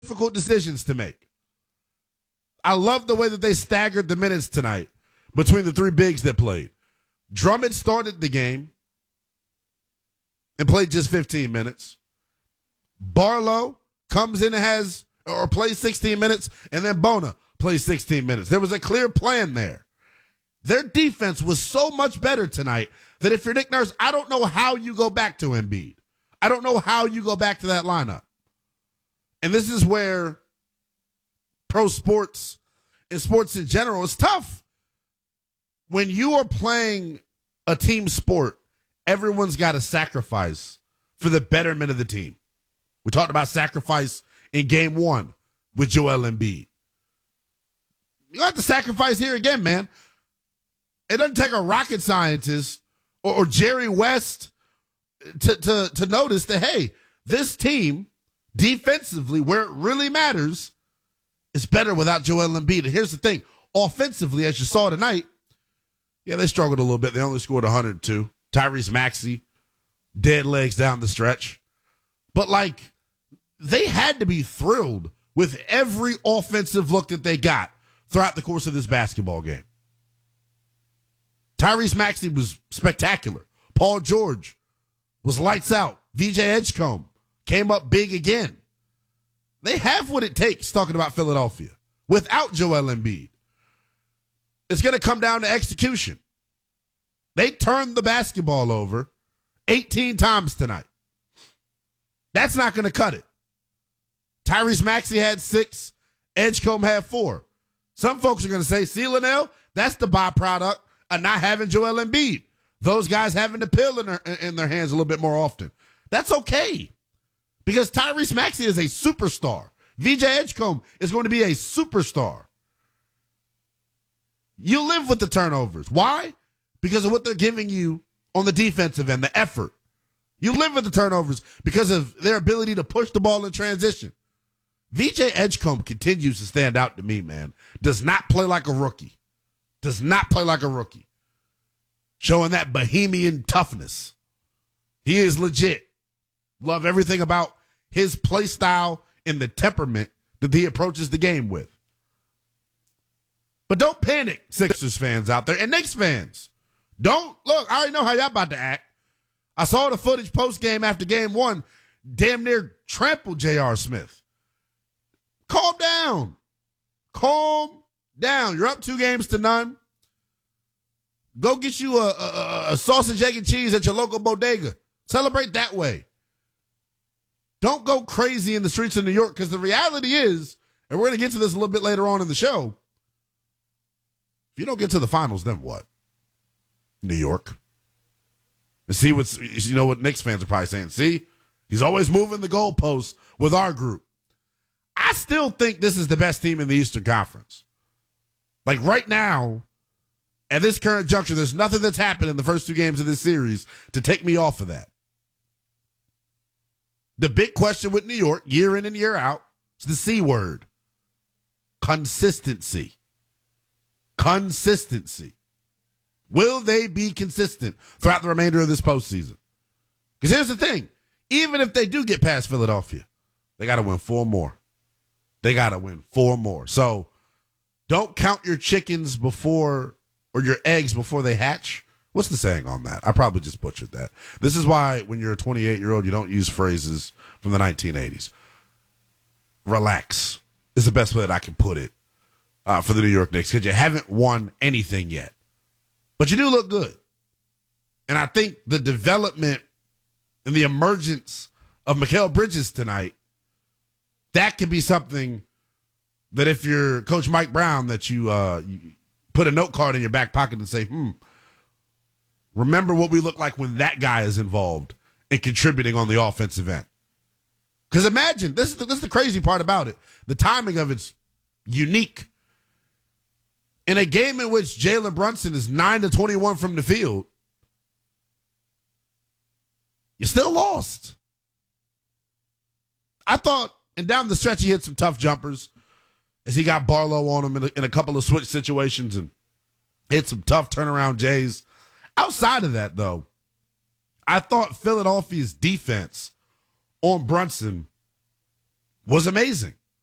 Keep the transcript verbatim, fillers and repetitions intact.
difficult decisions to make. I love the way that they staggered the minutes tonight between the three bigs that played. Drummond started the game and played just fifteen minutes. Barlow comes in and has or plays sixteen minutes, and then Bona plays sixteen minutes. There was a clear plan there. Their defense was so much better tonight that if you're Nick Nurse, I don't know how you go back to Embiid. I don't know how you go back to that lineup. And this is where pro sports and sports in general is tough. When you are playing a team sport, everyone's got to sacrifice for the betterment of the team. We talked about sacrifice in game one with Joel Embiid. You have to sacrifice here again, man. It doesn't take a rocket scientist or, or Jerry West to, to, to notice that, hey, this team defensively, where it really matters, is better without Joel Embiid. And here's the thing. Offensively, as you saw tonight, yeah, they struggled a little bit. They only scored one hundred two. Tyrese Maxey, dead legs down the stretch. But, like, they had to be thrilled with every offensive look that they got throughout the course of this basketball game. Tyrese Maxey was spectacular. Paul George was lights out. V J Edgecombe came up big again. They have what it takes, talking about Philadelphia, without Joel Embiid. It's going to come down to execution. They turned the basketball over eighteen times tonight. That's not going to cut it. Tyrese Maxey had six. Edgecombe had four. Some folks are going to say, see, Linnell, that's the byproduct of not having Joel Embiid. Those guys having the pill in their, in their hands a little bit more often. That's okay. Because Tyrese Maxey is a superstar. V J Edgecombe is going to be a superstar. You live with the turnovers. Why? Because of what they're giving you on the defensive end, the effort. You live with the turnovers because of their ability to push the ball in transition. V J Edgecombe continues to stand out to me, man. Does not play like a rookie. Does not play like a rookie. Showing that Bohemian toughness. He is legit. Love everything about his play style and the temperament that he approaches the game with. But don't panic, Sixers fans out there, and Knicks fans. Don't, look, I already know how y'all about to act. I saw the footage post-game after game one, damn near trampled J R. Smith. Calm down. Calm down. You're up two games to none. Go get you a, a, a sausage, egg, and cheese at your local bodega. Celebrate that way. Don't go crazy in the streets of New York, because the reality is, and we're going to get to this a little bit later on in the show, if you don't get to the finals, then what? New York. And see what's, you know what Knicks fans are probably saying. See, he's always moving the goalposts with our group. I still think this is the best team in the Eastern Conference. Like right now, at this current juncture, there's nothing that's happened in the first two games of this series to take me off of that. The big question with New York, year in and year out, is the C word. Consistency. Consistency. Will they be consistent throughout the remainder of this postseason? Because here's the thing. Even if they do get past Philadelphia, they got to win four more. They got to win four more. So don't count your chickens before, or your eggs before they hatch. What's the saying on that? I probably just butchered that. This is why when you're a twenty-eight-year-old, you don't use phrases from the nineteen eighties. Relax is the best way that I can put it uh, for the New York Knicks, because you haven't won anything yet. But you do look good. And I think the development and the emergence of Mikal Bridges tonight, that could be something that if you're Coach Mike Brown, that you, uh, you put a note card in your back pocket and say, hmm, remember what we look like when that guy is involved and contributing on the offensive end. Because imagine, this is, the, this is the crazy part about it. The timing of it's unique. In a game in which Jalen Brunson is nine to twenty-one from the field, you still lost. I thought, and down the stretch, he hit some tough jumpers as he got Barlow on him in a, in a couple of switch situations and hit some tough turnaround J's. Outside of that, though, I thought Philadelphia's defense on Brunson was amazing.